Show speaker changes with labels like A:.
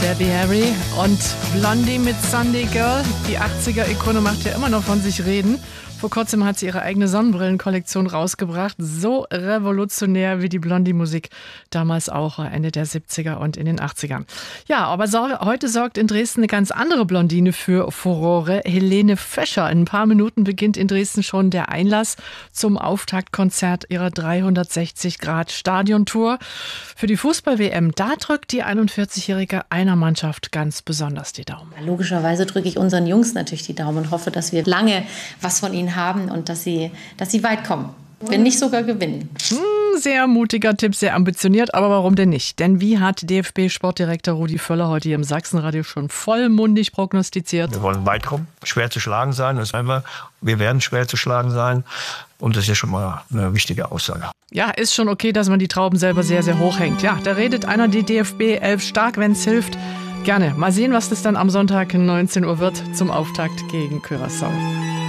A: Debbie Harry und Blondie mit Sunday Girl. Die 80er-Ikone macht ja immer noch von sich reden. Vor kurzem hat sie ihre eigene Sonnenbrillenkollektion rausgebracht. So revolutionär wie die Blondie-Musik. Damals auch Ende der 70er und in den 80ern. Ja, aber heute sorgt in Dresden eine ganz andere Blondine für Furore. Helene Fischer. In ein paar Minuten beginnt in Dresden schon der Einlass zum Auftaktkonzert ihrer 360-Grad-Stadiontour. Für die Fußball-WM, da drückt die 41-Jährige einer Mannschaft ganz besonders die Daumen.
B: Logischerweise drücke ich unseren Jungs natürlich die Daumen und hoffe, dass wir lange was von ihnen haben und dass sie weit kommen. Wenn nicht sogar gewinnen.
A: Sehr mutiger Tipp, sehr ambitioniert, aber warum denn nicht? Denn wie hat DFB-Sportdirektor Rudi Völler heute hier im Sachsenradio schon vollmundig prognostiziert?
C: Wir wollen weit kommen, schwer zu schlagen sein. Das ist einfach, wir werden schwer zu schlagen sein. Und das ist ja schon mal eine wichtige Aussage.
A: Ja, ist schon okay, dass man die Trauben selber sehr, sehr hoch hängt. Ja, da redet einer die DFB 11 stark, wenn es hilft. Gerne. Mal sehen, was das dann am Sonntag 19 Uhr wird zum Auftakt gegen Curaçao.